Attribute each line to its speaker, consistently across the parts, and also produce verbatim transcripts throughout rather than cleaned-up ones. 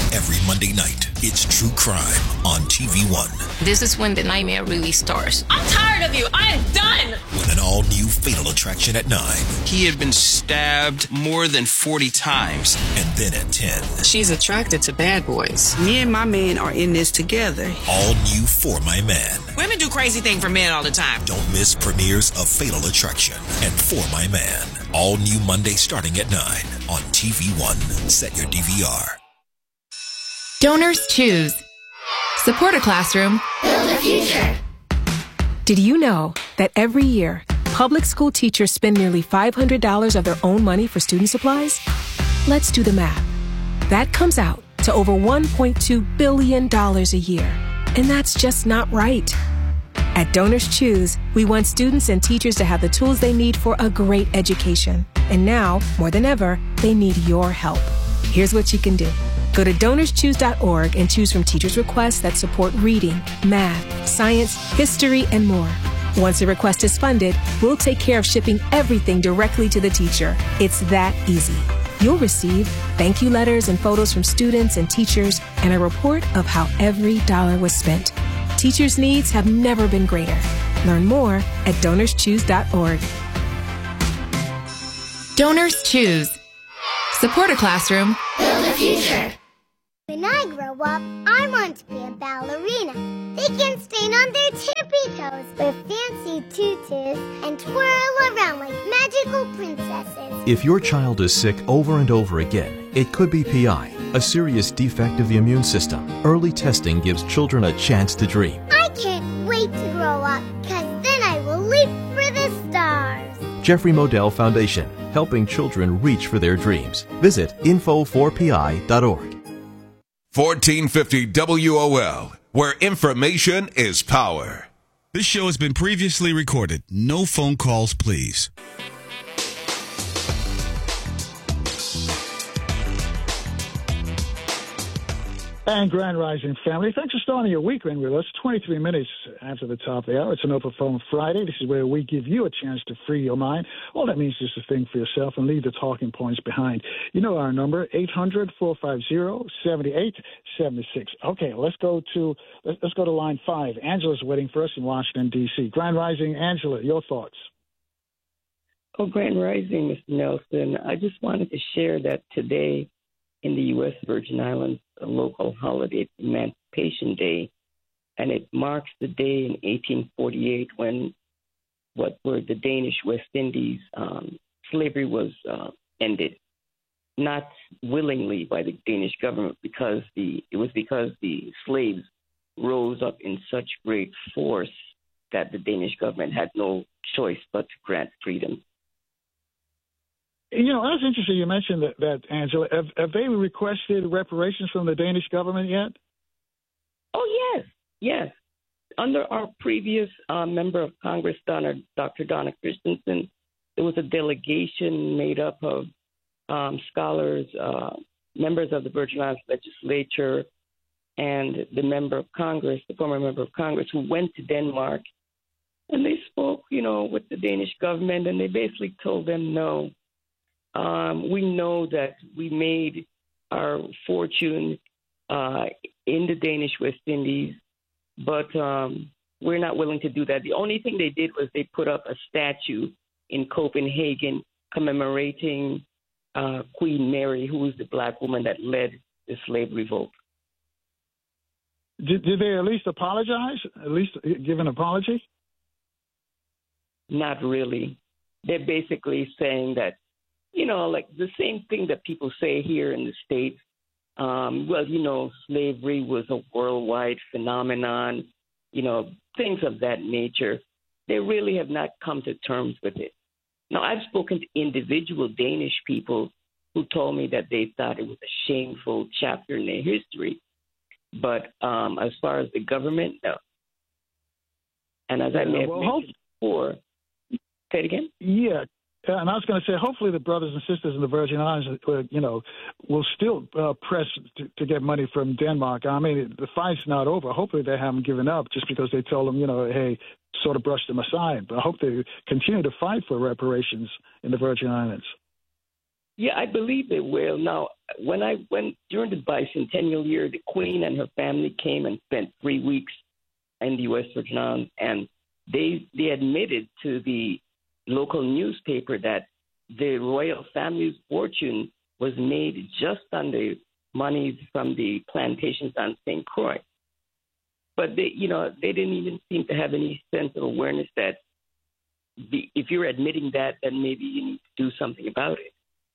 Speaker 1: Every Monday night, it's True Crime on T V one.
Speaker 2: This is when the nightmare really starts.
Speaker 3: I'm tired of you. I'm done.
Speaker 1: With an all-new Fatal Attraction at nine.
Speaker 4: He had been stabbed more than forty times.
Speaker 1: And then at ten.
Speaker 5: She's attracted to bad boys. Me and my man are in this together.
Speaker 1: All new For My Man.
Speaker 5: Women do crazy things for men all the time.
Speaker 1: Don't miss premieres of Fatal Attraction and For My Man. All new Monday starting at nine on T V one. Set your D V R.
Speaker 6: Donors choose. Support a classroom.
Speaker 7: Build a future.
Speaker 8: Did you know that every year, public school teachers spend nearly five hundred dollars of their own money for student supplies? Let's do the math. That comes out to over one point two billion dollars a year. And that's just not right. At Donors Choose, we want students and teachers to have the tools they need for a great education. And now, more than ever, they need your help. Here's what you can do. Go to donors choose dot org and choose from teachers' requests that support reading, math, science, history, and more. Once a request is funded, we'll take care of shipping everything directly to the teacher. It's that easy. You'll receive thank you letters and photos from students and teachers and a report of how every dollar was spent. Teachers' needs have never been greater. Learn more at donors choose dot org.
Speaker 6: Donors choose. Support a classroom.
Speaker 7: Build a future. When I grow up, I want to be a ballerina. They can stand on their tippy toes with fancy tutus and twirl around like magical princesses.
Speaker 9: If your child is sick over and over again, it could be P I, a serious defect of the immune system. Early testing gives children a chance to dream.
Speaker 7: I can't wait to grow up, because then I will leap for the stars.
Speaker 9: Jeffrey Modell Foundation, helping children reach for their dreams. Visit info four p i dot org.
Speaker 10: fourteen fifty W O L, where information is power.
Speaker 11: This show has been previously recorded. No phone calls, please.
Speaker 12: And Grand Rising family, thanks for starting your weekend with us. twenty-three minutes after the top of the hour. It's an Open Phone Friday. This is where we give you a chance to free your mind. All that means is to think for yourself and leave the talking points behind. You know our number, eight hundred, four five zero, seven eight seven six. Okay, let's go to let's, let's go to line five. Angela's waiting for us in Washington, D C. Grand Rising, Angela, your thoughts.
Speaker 13: Oh, Grand Rising, Mister Nelson. I just wanted to share that today in the U S Virgin Islands, a local holiday, Emancipation Day, and it marks the day in eighteen forty-eight when what were the Danish West Indies, um, slavery was uh, ended, not willingly by the Danish government, because the it was because the slaves rose up in such great force that the Danish government had no choice but to grant freedom.
Speaker 12: You know, I was interested you mentioned that, that Angela. Have, have they requested reparations from the Danish government yet?
Speaker 13: Oh, yes, yes. Under our previous uh, member of Congress, Donna, Doctor Donna Christensen, there was a delegation made up of um, scholars, uh, members of the Virgin Islands legislature, and the member of Congress, the former member of Congress, who went to Denmark, and they spoke, you know, with the Danish government, and they basically told them no. Um, we know that we made our fortune uh, in the Danish West Indies, but um, we're not willing to do that. The only thing they did was they put up a statue in Copenhagen commemorating uh, Queen Mary, who was the black woman that led the slave revolt.
Speaker 12: Did, did they at least apologize? At least give an apology?
Speaker 13: Not really. They're basically saying that, you know, like the same thing that people say here in the States. Um, well, you know, slavery was a worldwide phenomenon, you know, things of that nature. They really have not come to terms with it. Now, I've spoken to individual Danish people who told me that they thought it was a shameful chapter in their history. But um, as far as the government, no. And as I may have
Speaker 12: well,
Speaker 13: mentioned before, say it again?
Speaker 12: Yeah. And I was going to say, hopefully the brothers and sisters in the Virgin Islands, uh, you know, will still uh, press to, to get money from Denmark. I mean, the fight's not over. Hopefully they haven't given up just because they told them, you know, hey, sort of brushed them aside. But I hope they continue to fight for reparations in the Virgin Islands.
Speaker 13: Yeah, I believe they will. Now, when I went during the bicentennial year, the Queen and her family came and spent three weeks in the U S Virgin Islands, and they they admitted to the local newspaper that the royal family's fortune was made just on the monies from the plantations on Saint Croix. But they, you know, they didn't even seem to have any sense of awareness that the, if you're admitting that, then maybe you need to do something about it.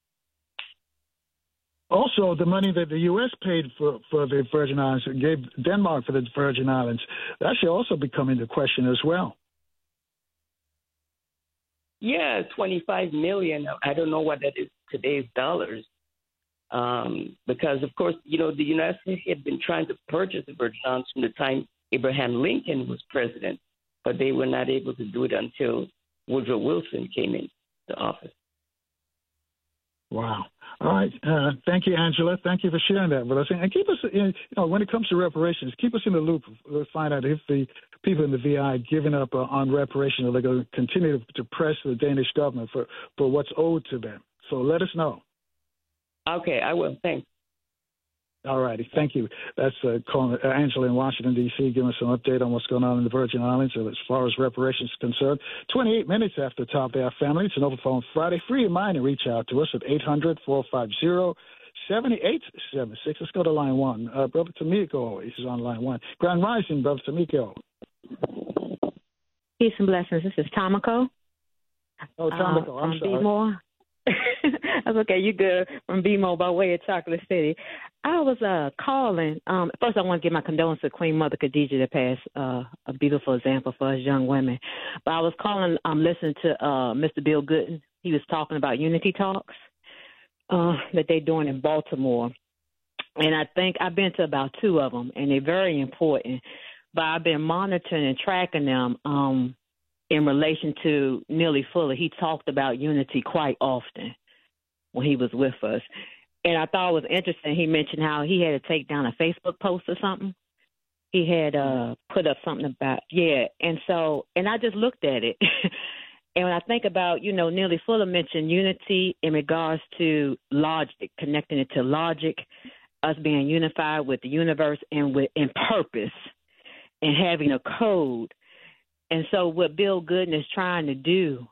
Speaker 12: Also, the money that the U S paid for, for the Virgin Islands, gave Denmark for the Virgin Islands, that should also be coming into question as well.
Speaker 13: Yeah, twenty-five million dollars. I don't know what that is today's dollars. Um, because, of course, you know, the United States had been trying to purchase the Virgin Islands from the time Abraham Lincoln was president, but they were not able to do it until Woodrow Wilson came into office.
Speaker 12: Wow. All right. Uh, thank you, Angela. Thank you for sharing that with us. And keep us, you know, when it comes to reparations, keep us in the loop. We'll find out if the people in the V I giving up uh, on reparations, or they're going to continue to press the Danish government for, for what's owed to them. So let us know.
Speaker 13: Okay, I will. Thanks.
Speaker 12: All righty. Thank you. That's uh, calling, uh, Angela in Washington, D C, giving us an update on what's going on in the Virgin Islands as far as reparations is concerned. twenty-eight minutes after the top of the hour, family. It's an Open Phone Friday. Free your mind and reach out to us at eight hundred, four five zero, seven eight seven six. Let's go to line one. Uh, Brother Tamiko is on line one. Grand Rising, Brother Tamiko.
Speaker 14: Peace and blessings. This is Tomiko.
Speaker 12: Oh, Tomiko.
Speaker 14: Uh,
Speaker 12: I'm sorry.
Speaker 14: B-more. That's okay. You good from B M O by way of Chocolate City. I was uh, calling. Um, first, I want to give my condolences to Queen Mother Khadijah that passed, uh, a beautiful example for us young women. But I was calling, um, listening to uh, Mister Bill Gooden. He was talking about unity talks uh, that they're doing in Baltimore. And I think I've been to about two of them, and they're very important. But I've been monitoring and tracking them um, in relation to Neely Fuller. He talked about unity quite often when he was with us. And I thought it was interesting. He mentioned how he had to take down a Facebook post or something. He had uh, put up something about, yeah. And so, and I just looked at it. And when I think about, you know, Neely Fuller mentioned unity in regards to logic, connecting it to logic, us being unified with the universe and with in purpose and having a code. And so what Bill Gooden is trying to do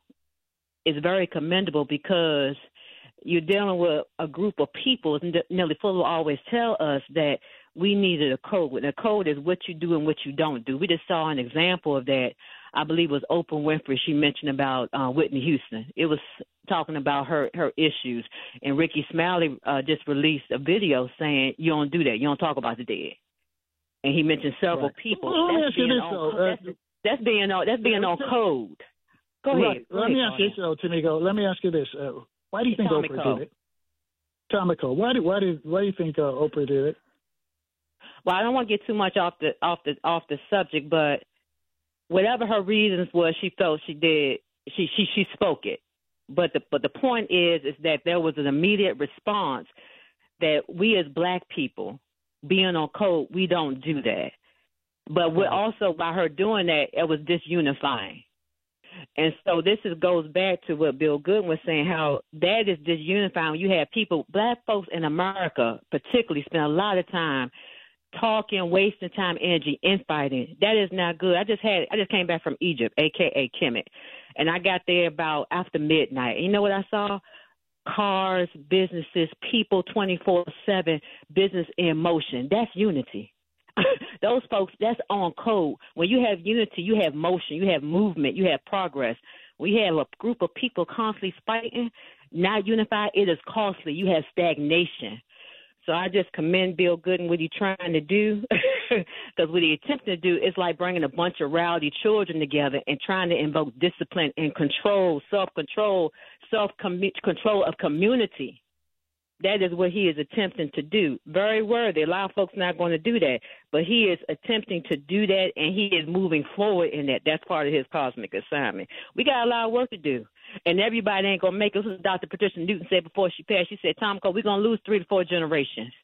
Speaker 14: is very commendable, because you're dealing with a group of people. Neely Fuller always tell us that we needed a code. And the code is what you do and what you don't do. We just saw an example of that. I believe it was Oprah Winfrey. She mentioned about uh, Whitney Houston. It was talking about her, her issues. And Ricky Smiley uh, just released a video saying, you don't do that. You don't talk about the dead. And he mentioned several right. people.
Speaker 12: Well,
Speaker 14: that's, being
Speaker 12: this,
Speaker 14: on,
Speaker 12: uh,
Speaker 14: that's, that's being on that's being on code. Go
Speaker 12: right.
Speaker 14: ahead. Go
Speaker 12: let
Speaker 14: ahead,
Speaker 12: me ask you, so, Tamiko, let me ask you this. Uh, why do you think
Speaker 14: Tomiko.
Speaker 12: Oprah did it? Tomiko, why do why did why do you think uh, Oprah did it?
Speaker 14: Well, I don't want to get too much off the off the off the subject, but whatever her reasons was, she felt she did. She she she spoke it. But the but the point is is that there was an immediate response that we as Black people, being on code, we don't do that. But we're also, by her doing that, it was disunifying. And so this is, goes back to what Bill Gooden was saying, how that is disunifying. You have people, Black folks in America particularly, spend a lot of time talking, wasting time, energy, infighting. That is not good. I just had, I just came back from Egypt, a k a. Kemet, and I got there about after midnight. And you know what I saw? Cars, businesses, people twenty-four seven, business in motion. That's unity. Those folks, that's on code. When you have unity, you have motion, you have movement, you have progress. We have a group of people constantly fighting, not unified. It is costly. You have stagnation. So I just commend Bill Gooden what he's trying to do, because what he's attempting to do is like bringing a bunch of rowdy children together and trying to invoke discipline and control, self-control, self-control of community. That is what he is attempting to do. Very worthy. A lot of folks not going to do that, but he is attempting to do that, and he is moving forward in that. That's part of his cosmic assignment. We got a lot of work to do, and everybody ain't going to make it. This is what Doctor Patricia Newton said before she passed. She said, Tomiko, we're going to lose three to four generations.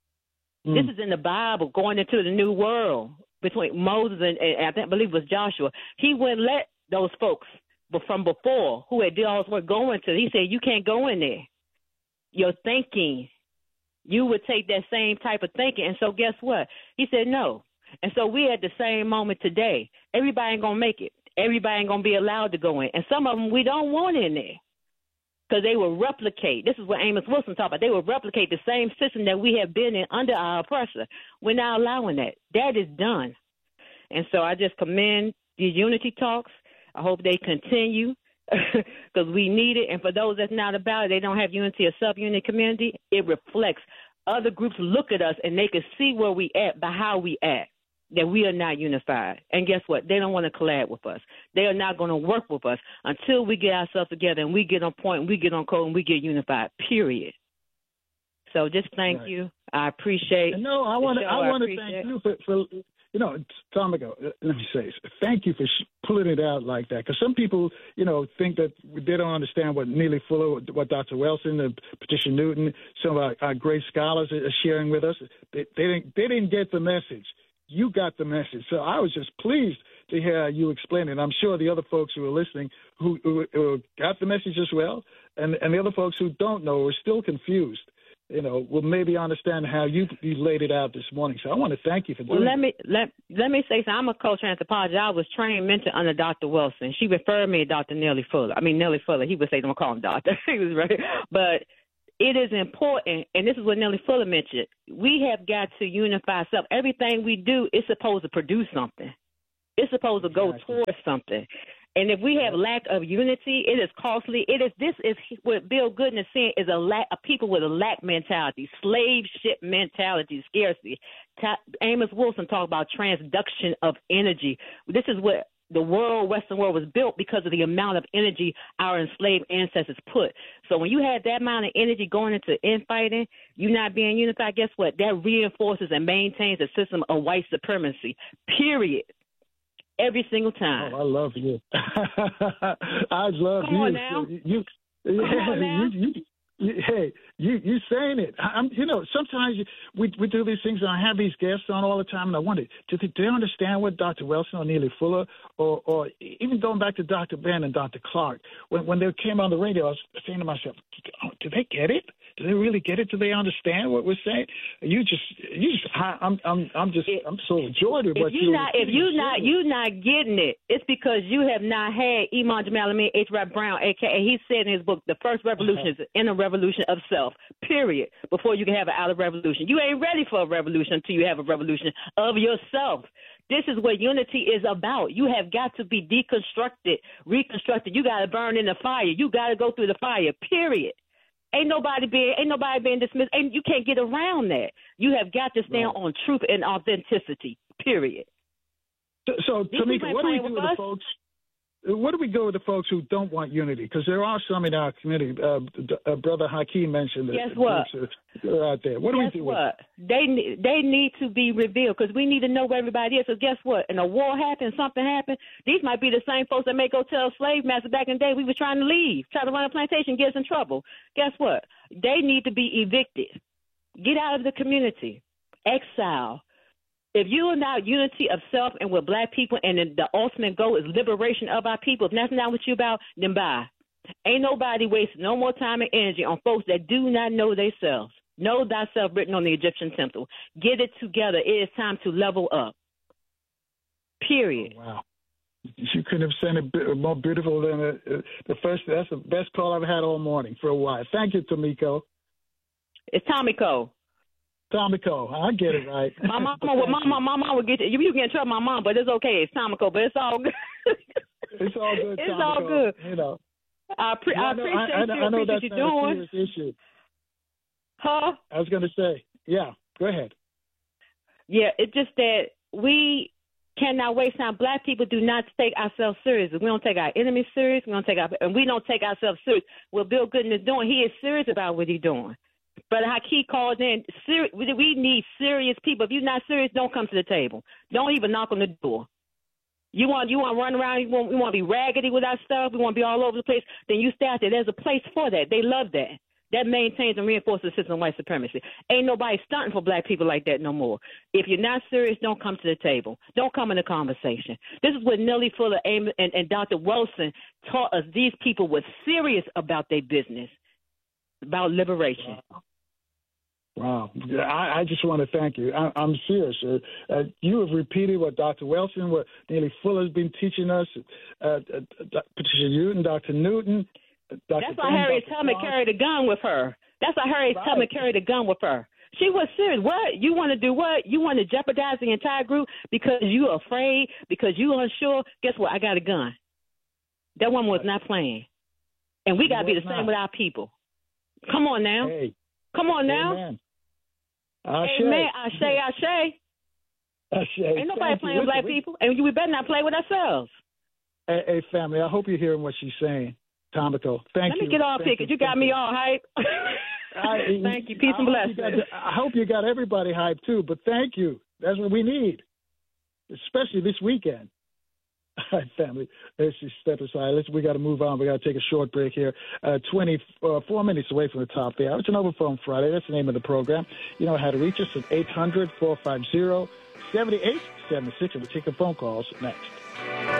Speaker 14: Mm. This is in the Bible, going into the new world between Moses and, and I think, I believe it was Joshua. He wouldn't let those folks from before who had did all this work go into. He said, you can't go in there. Your thinking you would take that same type of thinking. And so guess what? He said no. And so we at the same moment today. Everybody ain't going to make it. Everybody ain't going to be allowed to go in. And some of them we don't want in there because they will replicate. This is what Amos Wilson talked about. They will replicate the same system that we have been in under our oppressor. We're not allowing that. That is done. And so I just commend these unity talks. I hope they continue because we need it. And for those that's not about it, they don't have unity or subunit community, it reflects. Other groups look at us and they can see where we at by how we act, that we are not unified. And guess what? They don't want to collab with us. They are not going to work with us until we get ourselves together and we get on point and we get on code and we get unified, period. So just thank right. you. I appreciate it.
Speaker 12: No, I want to I want to thank you for, for you know, Tomiko, let me say, thank you for sh- pulling it out like that. Because some people, you know, think that they don't understand what Neely Fuller, what Doctor Wilson, and Patricia Newton, some of our, our great scholars are sharing with us. They, they didn't they didn't get the message. You got the message. So I was just pleased to hear you explain it. I'm sure the other folks who are listening who, who, who got the message as well, and, and the other folks who don't know are still confused, you know, will maybe understand how you, you laid it out this morning. So I want to thank you for doing
Speaker 14: well, let
Speaker 12: that.
Speaker 14: me let let me say something. I'm a cultural anthropologist. I was trained mentor under Doctor Wilson. She referred me to Doctor Neely Fuller. I mean, Neely Fuller. He would say, don't call him doctor. He was right. But it is important, and this is what Neely Fuller mentioned, we have got to unify ourselves. Everything we do is supposed to produce something. It's supposed to go exactly. towards something. And if we have lack of unity, it is costly. It is this is what Bill Gooden is saying is a lack a people with a lack mentality, slave ship mentality, scarcity. Ta- Amos Wilson talked about transduction of energy. This is what the world, Western world, was built because of the amount of energy our enslaved ancestors put. So when you have that amount of energy going into infighting, you not being unified, guess what? That reinforces and maintains a system of white supremacy, period. Every single time.
Speaker 12: Oh, I love you. I love
Speaker 14: Come
Speaker 12: you.
Speaker 14: on now.
Speaker 12: You, you,
Speaker 14: Come
Speaker 12: yeah,
Speaker 14: on now.
Speaker 12: You, you, you, hey, you you saying it. I'm, you know, sometimes we we do these things, and I have these guests on all the time, and I wonder, do they, do they understand what Doctor Wilson or Neely Fuller, or or even going back to Doctor Ben and Doctor Clark, when when they came on the radio, I was saying to myself, do they get it? Do they really get it? Do they understand what we're saying? You just, you just, I, I'm, I'm, I'm just, I'm so enjoyed with what
Speaker 14: you
Speaker 12: you.
Speaker 14: Not, if you not, you not getting it, it's because you have not had Iman Jamal Amin H. Rap Brown, aka he said in his book, the first revolution is an inner revolution of self. Period. Before you can have an outer revolution, you ain't ready for a revolution until you have a revolution of yourself. This is what unity is about. You have got to be deconstructed, reconstructed. You got to burn in the fire. You got to go through the fire. Period. Ain't nobody being ain't nobody being dismissed. And you can't get around that. You have got to stand right. on truth and authenticity. Period.
Speaker 12: So, so Tamika, what do we do with, with the folks? What do we do with the folks who don't want unity? Because there are some in our community. Uh, uh, Brother Hakeem mentioned that.
Speaker 14: Guess what?
Speaker 12: Are out there. What do
Speaker 14: guess
Speaker 12: we do
Speaker 14: what?
Speaker 12: with
Speaker 14: They they need to be revealed because we need to know where everybody is. So guess what? And a war happened, something happened. These might be the same folks that may go tell a slave master back in the day we were trying to leave, try to run a plantation, get us in trouble. Guess what? They need to be evicted. Get out of the community. Exile. If you are not unity of self and with black people and the ultimate goal is liberation of our people, if that's not what you're about, then bye. Ain't nobody wasting no more time and energy on folks that do not know themselves. Know thyself written on the Egyptian temple. Get it together. It is time to level up. Period.
Speaker 12: Oh, wow. You couldn't have said it bit more beautiful than uh, the first. That's the best call I've had all morning for a while. Thank you, Tamiko.
Speaker 14: It's Tomiko.
Speaker 12: Tomiko, I get it right.
Speaker 14: My mama, well, my, my, my mom would get you. You get in trouble, my mom, but it's okay. It's Tomiko, but it's all good.
Speaker 12: It's all good.
Speaker 14: It's
Speaker 12: Tomiko,
Speaker 14: all good.
Speaker 12: You know,
Speaker 14: I, pre-
Speaker 12: yeah,
Speaker 14: I
Speaker 12: no,
Speaker 14: appreciate
Speaker 12: I, I,
Speaker 14: you.
Speaker 12: I know
Speaker 14: appreciate
Speaker 12: that's
Speaker 14: you
Speaker 12: not
Speaker 14: doing.
Speaker 12: a serious issue.
Speaker 14: Huh?
Speaker 12: I was going to say, yeah. Go ahead.
Speaker 14: Yeah, it's just that we cannot waste time. Black people do not take ourselves seriously. We don't take our enemies serious. We don't take our, and we don't take ourselves serious. What Bill Gooden is doing, he is serious about what he's doing. But Hakeem called in, seri- we need serious people. If you're not serious, don't come to the table. Don't even knock on the door. You want you want to run around, you want, you want to be raggedy with our stuff, we want to be all over the place, then you stay out there. There's a place for that. They love that. That maintains and reinforces the system of white supremacy. Ain't nobody stunting for black people like that no more. If you're not serious, don't come to the table. Don't come in the conversation. This is what Neely Fuller and, and, and Doctor Wilson taught us. These people were serious about their business, about liberation.
Speaker 12: Wow. Wow. I, I just want to thank you. I, I'm serious. Uh, uh, you have repeated what Doctor Wilson, what Neely Fuller has been teaching us, uh, uh, Patricia Newton, Doctor Newton. Doctor
Speaker 14: That's why Harriet Tubman carried a gun with her. That's why Harriet right. Tubman carried a gun with her. She was serious. What? You want to do what? You want to jeopardize the entire group because you're afraid, because you're unsure? Guess what? I got a gun. That woman was not playing. And we got to be the same with our people. Come on now.
Speaker 12: Hey.
Speaker 14: Come on now.
Speaker 12: Amen.
Speaker 14: Amen. Ashe, Ashe.
Speaker 12: Ashe.
Speaker 14: Ain't nobody
Speaker 12: Thank
Speaker 14: playing
Speaker 12: you.
Speaker 14: with black
Speaker 12: we,
Speaker 14: people. And we better not play with ourselves.
Speaker 12: Hey, hey, family, I hope you're hearing what she's saying. Tomiko, thank
Speaker 14: Let
Speaker 12: you.
Speaker 14: Let me get all picked. You got me all hype.
Speaker 12: I,
Speaker 14: thank you. Peace
Speaker 12: I
Speaker 14: and blessings.
Speaker 12: Got, I hope you got everybody hyped, too, but thank you. That's what we need, especially this weekend. All right, family, let's just step aside. Let's, we got to move on. We got to take a short break here. Uh, twenty-four minutes away from the top of the hour. It's an Overphone Friday. That's the name of the program. You know how to reach us at eight hundred, four five zero, seven eight seven six. And we'll take the phone calls next.